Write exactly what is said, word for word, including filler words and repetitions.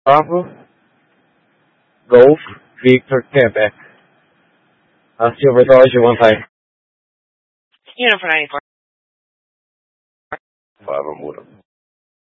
Bravo, Golf, Victor, Quebec. Uh, Silver Dodge, one five. Uniform ninety-four. Five, I'm with him.